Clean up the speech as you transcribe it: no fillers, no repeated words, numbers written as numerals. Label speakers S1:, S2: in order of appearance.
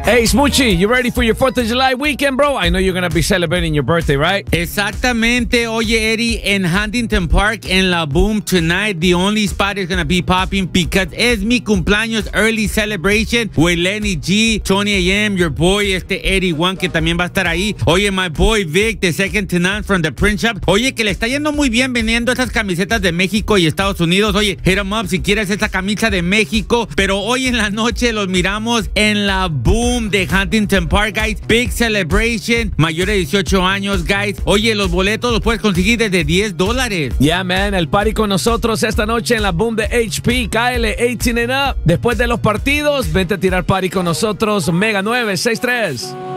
S1: Hey, Smoochie, you ready for your 4th of July weekend, bro? I know you're going to be celebrating your birthday, right?
S2: Exactamente. Oye, Eddie, en Huntington Park, en La Boom tonight, the only spot is going to be popping because es mi cumpleaños early celebration with Lenny G, Tony AM, your boy, Eddie One, que también va a estar ahí. Oye, my boy Vic, the second to none from the print shop. Oye, que le está yendo muy bien vendiendo esas camisetas de México y Estados Unidos. Oye, hit him up si quieres esa camisa de México. Pero hoy en la noche los miramos en La Boom de Huntington Park, guys. Big celebration, mayor de 18 años, guys. Oye, los boletos los puedes conseguir desde $10.
S1: Yeah, man, el party con nosotros esta noche en la Boom de HP. Cáele 18 and up. Después de los partidos, vente a tirar party con nosotros. Mega 963.